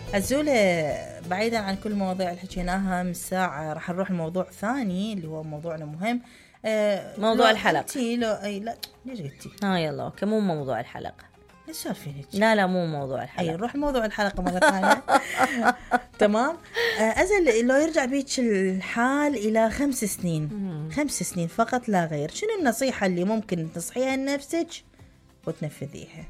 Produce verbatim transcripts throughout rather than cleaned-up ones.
عزولة، بعيدا عن كل المواضيع اللي حكيناها من ساعة راح نروح لموضوع ثاني اللي هو موضوعنا مهم. آه موضوع الحلقة. انتي لو اي لا ليش قلتي؟ ها يلا اوكي، مو موضوع الحلقة. ايش سالفين هيك؟ لا لا مو موضوع الحلقة. اي نروح لموضوع الحلقة مرة ثانية. تمام. آه أزل لو يرجع بيك الحال إلى خمس سنين مم. خمس سنين فقط لا غير، شنو النصيحة اللي ممكن تصحيها لنفسك وتنفذيها؟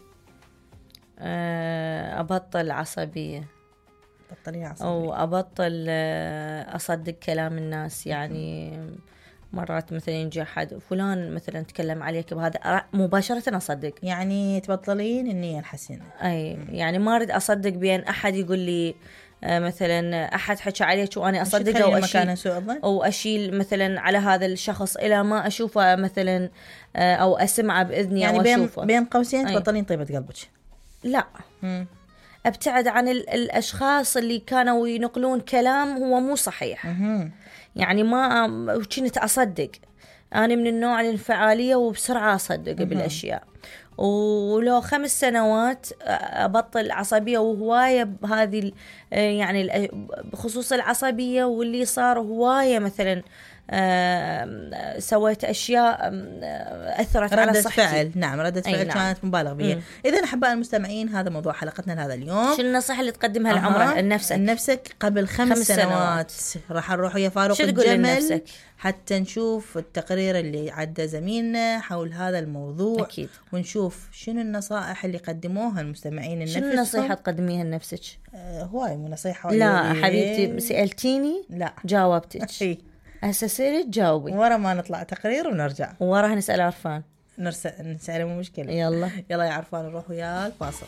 أه أبطل عصبية، بطلين عصبية، أو أبطل أه أصدق كلام الناس. يعني مرات مثلا يجي أحد فلان مثلا تكلم عليك بهذا مباشرة أصدق. يعني تبطلين النية الحسنة. أي يعني ما أريد أصدق بين أحد يقول لي أه مثلا أحد حكى عليك وأنا أصدق، أو أشيل, أو أشيل مثلا على هذا الشخص إلى ما أشوفه مثلا أه أو أسمعه بإذني، يعني أو بين, أشوفه. بين قوسين تبطلين طيبة قلبك. لا مم. ابتعد عن الاشخاص اللي كانوا ينقلون كلام هو مو صحيح. مم. يعني ما كنت اصدق، انا من النوع الانفعاليه وبسرعه اصدق مم. بالاشياء. ولو خمس سنوات ابطل عصبيه، وهوايه بهذه يعني بخصوص العصبيه واللي صار هوايه مثلا آه، سويت أشياء آه، أثرت على صحتي. فعل. نعم ردة فعل نعم. كانت مبالغ بها. إذن أحباء المستمعين هذا موضوع حلقتنا لهذا اليوم. شو النصيحة اللي تقدمها لعمرك لنفسك؟ لنفسك قبل خمس, خمس سنوات, سنوات. راح نروح يا فاروق الجمل حتى نشوف التقرير اللي عدى زميلنا حول هذا الموضوع. أكيد. ونشوف شنو النصائح اللي قدموها المستمعين لنفسهم. شنو النصيحة تقدميها لنفسك؟ آه هواي مو نصيحة. لا حبيبتي سألتيني لا جاوبتك. هسه سيري تجاوبي ورا ما نطلع تقرير ونرجع وراها نسأل عرفان. نرسل نسأله مو مشكلة. يلا يلا يا عرفان نروح ويا الفاصل.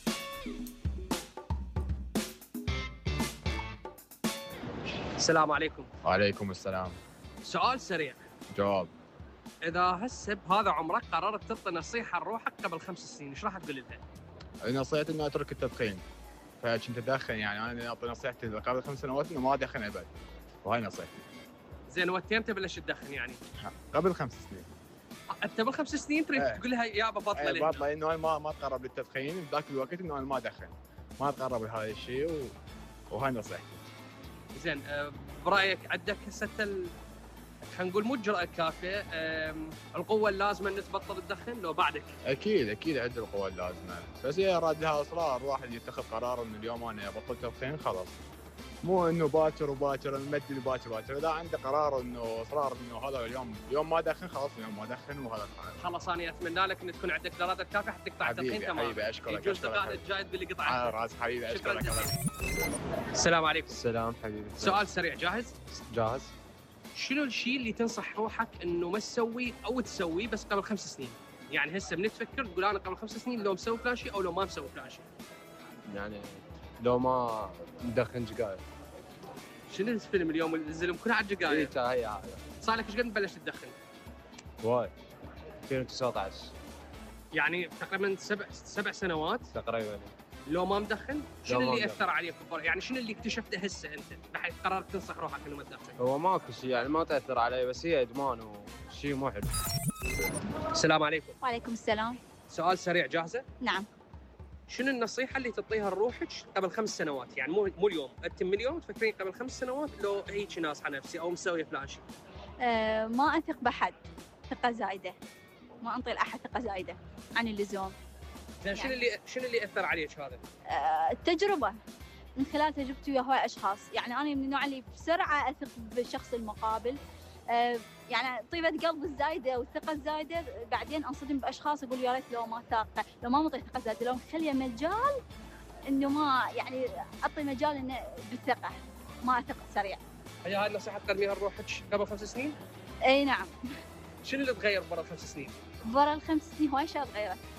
السلام عليكم. وعليكم السلام. سؤال سريع. جواب. إذا هسه بهذا عمرك قررت تعطي نصيحة لروحك قبل خمس سنين، إيش راح تقول لها؟ نصيحتي إني أترك التدخين، فكنت أدخن. يعني أنا أعطي نصيحتي قبل خمس سنوات إنه ما أدخن أبد، وهاي نصيحتي. زين وقتين تبلش تدخن يعني؟ قبل خمس سنين. أنت قبل خمس سنين تريد ايه. تقول لها يا بطل ايه بطل إنه أنا ما ما أتقرب للتدخين بذاك الوقت، إنه أنا ما أدخن، ما أتقرب لهذا الشيء و... وهاي نصيحتي. زين برأيك عندك هسه ال... خلينا نقول مو الجرأة الكافية، القوة اللازمة إن تبطل تدخن لو بعدك؟ أكيد أكيد عندي القوة اللازمة، بس هي راد لها إصرار. واحد يتخذ قرار إنه اليوم أنا بطلت تدخين خلاص، مو إنه باكر وباكر نمدي باكر باكر. إذا عنده قرار إنه إصرار إنه هذا اليوم اليوم ما أدخن خلاص، اليوم ما أدخن وهذا القرار. خلاص أنا أتمنى لك إن تكون عندك الإرادة الكافية حتى تقطع التدخين تمام. حبيبي أشكرك. يجوز دقائق الجاي تقول لي قطع. على راس حبيبي أشكرك. السلام عليكم. السلام حبيبي. سؤال سريع، جاهز؟ جاهز. شنو الشيء اللي تنصح روحك انه ما تسويه او تسويه بس قبل خمس سنين؟ يعني هسه من تفكر تقول انا قبل خمس سنين لو مسوي فلان شيء او لو ما مسوي فلان شيء. يعني لو ما ندخن سجاير. شنو الفيلم اليوم الزلم كلها على السجاير؟ اي هي هذا. صار لك ايش قد بلشت تدخن؟ واي ألفين وتسعة عشر. يعني تقريبا سبع سبع سنوات تقريبا. لو ما مدخن شنو اللي اثر عليك؟ يعني شنو اللي اكتشفته هسه انت بحيث قررت تنصح روحك انه ما تدخن؟ هو ماكو شيء يعني ما تاثر علي، بس هي ادمان وشيء مو حلو. السلام عليكم. وعليكم السلام. سؤال سريع، جاهزه؟ نعم. شنو النصيحه اللي تعطيها لروحك قبل خمس سنوات؟ يعني مو مو اليوم، انت من اليوم تفكرين قبل خمس سنوات لو هيك ناصحه نفسي او مسويه فلان شيء. أه ما اثق بحد ثقه زايده، ما انطي لاحد ثقه زايده عن اللزوم. زين شنو اللي شنو اللي اثر عليك هذا؟ أه التجربه، من خلال تجربتي ويا هواي اشخاص. يعني انا من النوع اللي بسرعه اثق بالشخص المقابل. أه يعني طيبه قلب الزايده والثقه الزايده بعدين انصدم باشخاص اقول يا ريت لو ما ثاقه، لو ما مطي ثقه زايده، لو مخليه مجال انه ما يعني اعطي مجال انه بالثقه، ما اثق سريع. هي هاي النصيحه تقدميها لروحك قبل خمس سنين؟ اي نعم. شنو اللي تغير برا الخمس سنين؟ برا الخمس سنين هواي اشياء تغيرت.